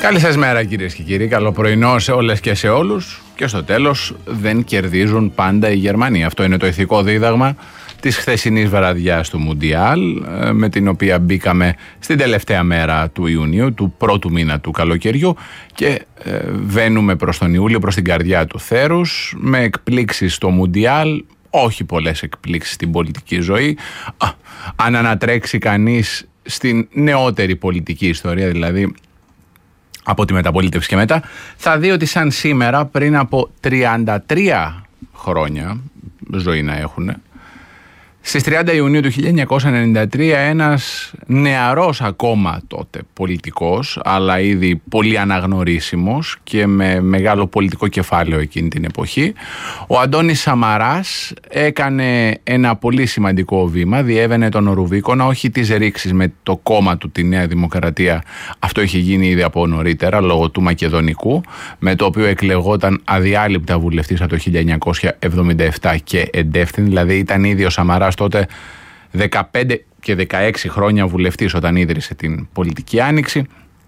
Καλή σας μέρα κυρίες και κύριοι, καλό πρωινό σε όλες και σε όλους. Και στο τέλος δεν κερδίζουν πάντα οι Γερμανοί. Αυτό είναι το ηθικό δίδαγμα της χθεσινής βραδιάς του Μουντιάλ, με την οποία μπήκαμε στην τελευταία μέρα του Ιουνίου, του πρώτου μήνα του καλοκαιριού, και βαίνουμε προς τον Ιούλιο, προς την καρδιά του θέρους, με εκπλήξεις στο Μουντιάλ. Όχι πολλές εκπλήξεις στην πολιτική ζωή. Αν ανατρέξει κανείς στην νεότερη πολιτική ιστορία, δηλαδή από τη μεταπολίτευση και μετά, θα δει ότι σαν σήμερα, πριν από 33 χρόνια ζωή να έχουν, στις 30 Ιουνίου του 1993 ένας νεαρός ακόμα τότε πολιτικός, αλλά ήδη πολύ αναγνωρίσιμος και με μεγάλο πολιτικό κεφάλαιο εκείνη την εποχή, ο Αντώνης Σαμαράς έκανε ένα πολύ σημαντικό βήμα, διέβαινε τον Ρουβίκονα, όχι της ρήξης με το κόμμα του, τη Νέα Δημοκρατία, αυτό είχε γίνει ήδη από νωρίτερα λόγω του Μακεδονικού, με το οποίο εκλεγόταν αδιάλειπτα βουλευτής από το 1977 και εντεύθυνε, δηλαδή ήταν ήδη ο Σαμαράς τότε 15 και 16 χρόνια βουλευτής όταν ίδρυσε την πολιτική άνοιξη.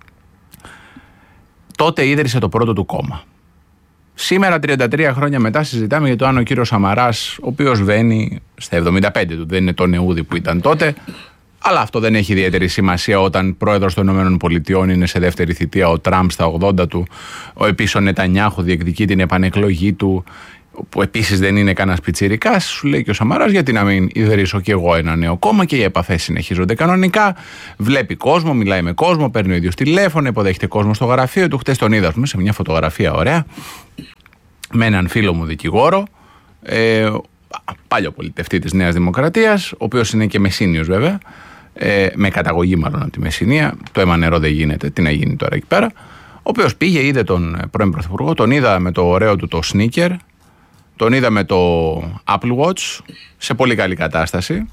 Τότε ίδρυσε το πρώτο του κόμμα. Σήμερα, 33 χρόνια μετά, συζητάμε για το αν ο κύριος Σαμαράς, ο οποίος βαίνει στα 75 του, δεν είναι το νεούδι που ήταν τότε, αλλά αυτό δεν έχει ιδιαίτερη σημασία όταν πρόεδρος των ΗΠΑ είναι σε δεύτερη θητεία, ο Τραμπ στα 80 του, επίσης ο Νετανιάχου διεκδικεί την επανεκλογή του, που επίσης δεν είναι κανένας πιτσιρικάς. Σου λέει και ο Σαμαράς, γιατί να μην ιδρύσω κι εγώ ένα νέο κόμμα, και οι επαφές συνεχίζονται κανονικά. Βλέπει κόσμο, μιλάει με κόσμο, παίρνει ο ίδιος τηλέφωνο, υποδέχεται κόσμο στο γραφείο του. Χτες τον είδα σε μια φωτογραφία ωραία με έναν φίλο μου δικηγόρο, παλιό πολιτευτή της Νέας Δημοκρατίας, ο οποίος είναι και Μεσσίνιος βέβαια, με καταγωγή μάλλον από τη Μεσσηνία. Το αίμα νερό δεν γίνεται, τι να γίνει τώρα εκεί πέρα. Ο οποίος πήγε, είδε τον πρώην πρωθυπουργό, τον είδα με το ωραίο του το sneaker. Τον είδα με το Apple Watch σε πολύ καλή κατάσταση,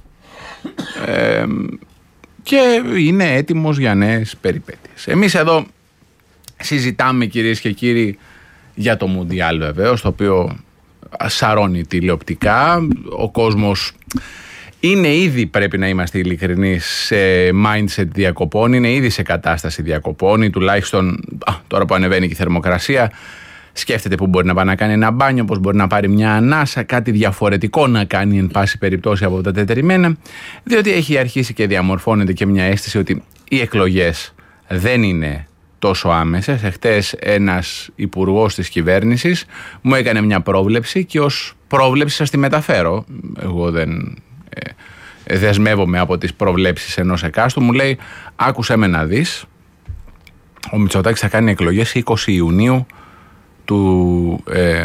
και είναι έτοιμος για νέες περιπέτειες. Εμείς εδώ συζητάμε, κυρίες και κύριοι, για το Μουντιάλ βεβαίως, το οποίο σαρώνει τηλεοπτικά. Ο κόσμος είναι ήδη, πρέπει να είμαστε ειλικρινείς, σε mindset διακοπών, είναι ήδη σε κατάσταση διακοπών, ή τουλάχιστον τώρα που ανεβαίνει και η θερμοκρασία, σκέφτεται που μπορεί να πάει να κάνει ένα μπάνιο, πώς μπορεί να πάρει μια ανάσα, κάτι διαφορετικό να κάνει εν πάση περιπτώσει από τα τετριμμένα, διότι έχει αρχίσει και διαμορφώνεται και μια αίσθηση ότι οι εκλογές δεν είναι τόσο άμεσες. Εχθές ένας υπουργός της κυβέρνησης μου έκανε μια πρόβλεψη, και ως πρόβλεψη σας τη μεταφέρω. Εγώ δεν δεσμεύομαι από τις προβλέψεις ενός εκάστου. Μου λέει, άκουσέ με να δεις, ο Μητσοτάκης θα κάνει εκλογές 20 Ιουνίου του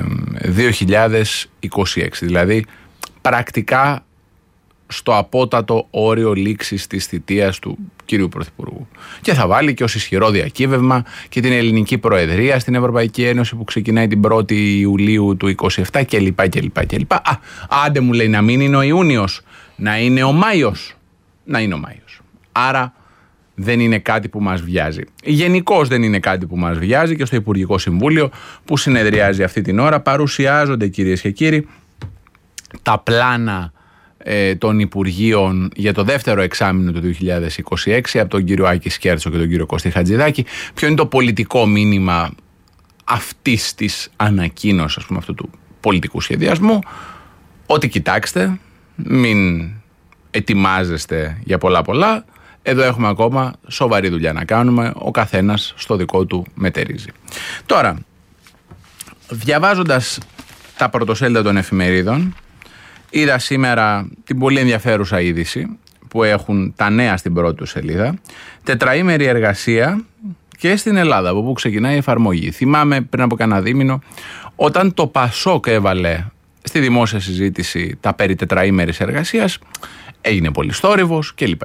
2026, δηλαδή πρακτικά στο απότατο όριο λήξης της θητείας του κυρίου Πρωθυπουργού, και θα βάλει και ως ισχυρό διακύβευμα και την ελληνική προεδρία στην Ευρωπαϊκή Ένωση που ξεκινάει την 1η Ιουλίου του 27 κλπ. Άντε, μου λέει, να μην είναι ο Ιούνιος, να είναι ο Μάιος. Να είναι ο Μάιος. Άρα δεν είναι κάτι που μας βιάζει. Γενικώς δεν είναι κάτι που μας βιάζει, και στο Υπουργικό Συμβούλιο που συνεδριάζει αυτή την ώρα παρουσιάζονται, κυρίες και κύριοι, τα πλάνα των Υπουργείων για το δεύτερο εξάμηνο του 2026 από τον κύριο Άκη Σκέρτσο και τον κύριο Κωστή Χατζηδάκη. Ποιο είναι το πολιτικό μήνυμα αυτής της ανακοίνωσης, ας πούμε, αυτού του πολιτικού σχεδιασμού? Ότι κοιτάξτε, μην ετοιμάζεστε για πολλά. Εδώ έχουμε ακόμα σοβαρή δουλειά να κάνουμε, ο καθένας στο δικό του μετερίζει. Τώρα, διαβάζοντας τα πρωτοσέλιδα των εφημερίδων, είδα σήμερα την πολύ ενδιαφέρουσα είδηση που έχουν τα νέα στην πρώτη του σελίδα. Τετραήμερη εργασία και στην Ελλάδα, από που ξεκινάει η εφαρμογή. Θυμάμαι πριν από κανένα δίμηνο, όταν το Πασόκ έβαλε στη δημόσια συζήτηση τα περί τετραήμερης εργασίας, έγινε πολύ θόρυβος κλπ.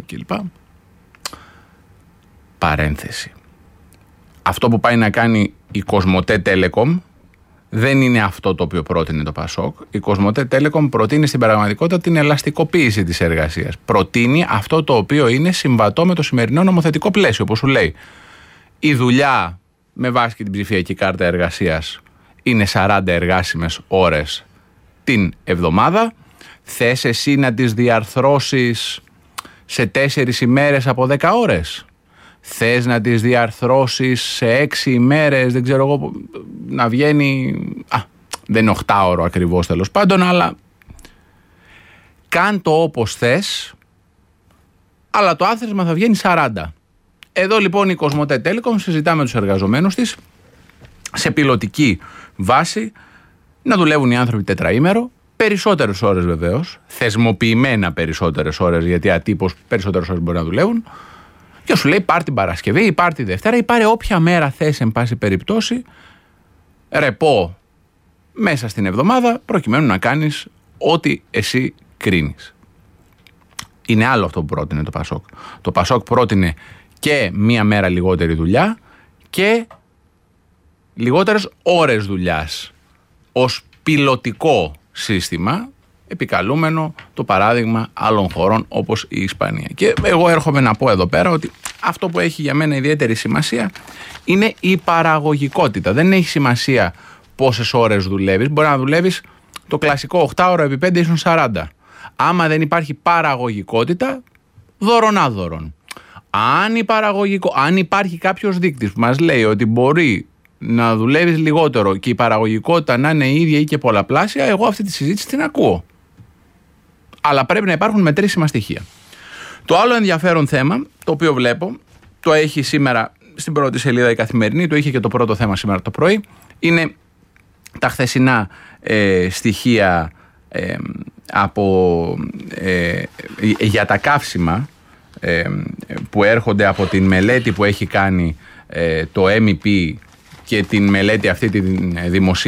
Παρένθεση. Αυτό που πάει να κάνει η Κοσμοτέ Telecom δεν είναι αυτό το οποίο πρότεινε το Πασόκ. Η Κοσμοτέ Telecom προτείνει στην πραγματικότητα την ελαστικοποίηση της εργασίας. Προτείνει αυτό το οποίο είναι συμβατό με το σημερινό νομοθετικό πλαίσιο. Όπως σου λέει, η δουλειά με βάση και την ψηφιακή κάρτα εργασίας είναι 40 εργάσιμες ώρες την εβδομάδα. Θες εσύ να τις διαρθρώσεις σε 4 ημέρες από 10 ώρες? θες να τις διαρθρώσεις σε 6 ημέρες, δεν ξέρω εγώ, να βγαίνει, δεν είναι 8ωρο ακριβώς τέλος πάντων, αλλά κάν το όπως θες, αλλά το άθροισμα θα βγαίνει 40. Εδώ λοιπόν η Κοσμοτέ Telecom συζητά με τους εργαζομένους της σε πιλωτική βάση να δουλεύουν οι άνθρωποι τετραήμερο, περισσότερες ώρες βεβαίως, θεσμοποιημένα περισσότερες ώρες, γιατί ατύπως περισσότερες ώρες μπορεί να δουλεύουν, και σου λέει πάρ' την Παρασκευή ή πάρ' τη Δευτέρα ή πάρε όποια μέρα θες εν πάση περιπτώσει, ρεπό μέσα στην εβδομάδα, προκειμένου να κάνεις ό,τι εσύ κρίνεις. Είναι άλλο αυτό που πρότεινε το Πασόκ. Το Πασόκ πρότεινε και μία μέρα λιγότερη δουλειά και λιγότερες ώρες δουλειάς ως πιλωτικό σύστημα, επικαλούμενο το παράδειγμα άλλων χωρών όπως η Ισπανία. Και εγώ έρχομαι να πω εδώ πέρα ότι αυτό που έχει για μένα ιδιαίτερη σημασία είναι η παραγωγικότητα. Δεν έχει σημασία πόσες ώρες δουλεύεις. Μπορεί να δουλεύεις το κλασικό 8ωρο επί 5 ίσον 40. Άμα δεν υπάρχει παραγωγικότητα, δωρονάδωρον. Αν υπάρχει κάποιος δείκτης που μας λέει ότι μπορεί να δουλεύεις λιγότερο και η παραγωγικότητα να είναι ίδια ή και πολλαπλάσια, εγώ αυτή τη συζήτηση την ακούω. Αλλά πρέπει να υπάρχουν μετρήσιμα στοιχεία. Το άλλο ενδιαφέρον θέμα, το οποίο βλέπω, το έχει σήμερα στην πρώτη σελίδα η Καθημερινή, το είχε και το πρώτο θέμα σήμερα το πρωί, είναι τα χθεσινά στοιχεία για τα καύσιμα που έρχονται από την μελέτη που έχει κάνει το MEP και την μελέτη αυτή τη δημοσία